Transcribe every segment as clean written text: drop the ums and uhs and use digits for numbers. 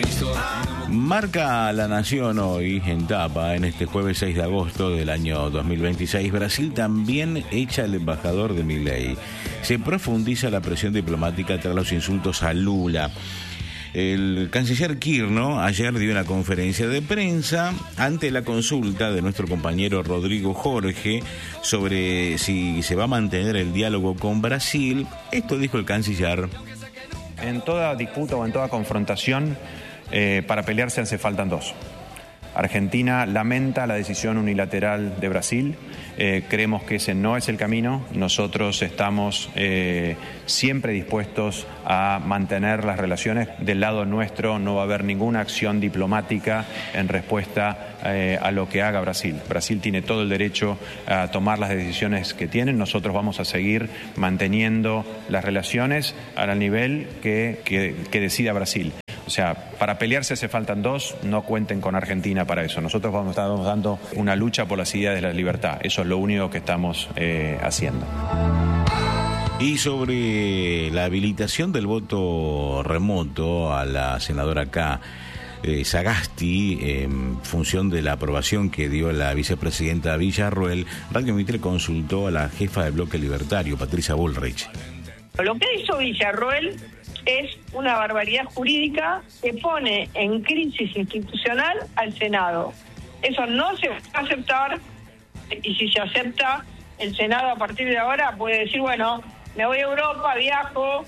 Marca La Nación hoy en tapa, en este jueves 6 de agosto del año 2026. Brasil también echa al embajador de Milei. Se profundiza la presión diplomática tras los insultos a Lula. El canciller Kirchner ayer dio una conferencia de prensa ante la consulta de nuestro compañero Rodrigo Jorge sobre si se va a mantener el diálogo con Brasil. Esto dijo el canciller. En toda disputa o en toda confrontación, para pelearse hace faltan dos. Argentina lamenta la decisión unilateral de Brasil. Creemos que ese no es el camino. Nosotros estamos siempre dispuestos a mantener las relaciones. Del lado nuestro no va a haber ninguna acción diplomática en respuesta a lo que haga Brasil. Brasil tiene todo el derecho a tomar las decisiones que tienen. Nosotros vamos a seguir manteniendo las relaciones al nivel que decida Brasil. O sea, para pelearse hace faltan dos, no cuenten con Argentina para eso. Nosotros estamos dando una lucha por las ideas de la libertad. Eso es lo único que estamos haciendo. Y sobre la habilitación del voto remoto a la senadora Sagasti, en función de la aprobación que dio la vicepresidenta Villarroel, Radio Mitre consultó a la jefa del bloque libertario, Patricia Bullrich. Lo que hizo Villarroel es una barbaridad jurídica que pone en crisis institucional al Senado. Eso no se va a aceptar, y si se acepta, el Senado a partir de ahora puede decir, bueno, me voy a Europa, viajo,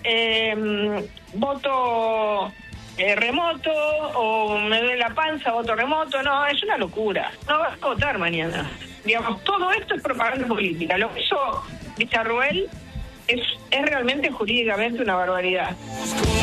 voto remoto, o me duele la panza, voto remoto. No, es una locura. No vas a votar mañana. Digamos, todo esto es propaganda política. Lo que hizo Villarroel es realmente jurídicamente una barbaridad.